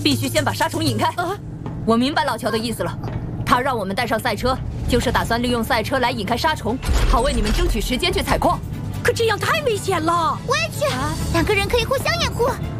必须先把沙虫引开。我明白老乔的意思了，他让我们带上赛车，就是打算利用赛车来引开沙虫，好为你们争取时间去采矿。 可这样太危险了。 我也去，2个人可以互相掩护。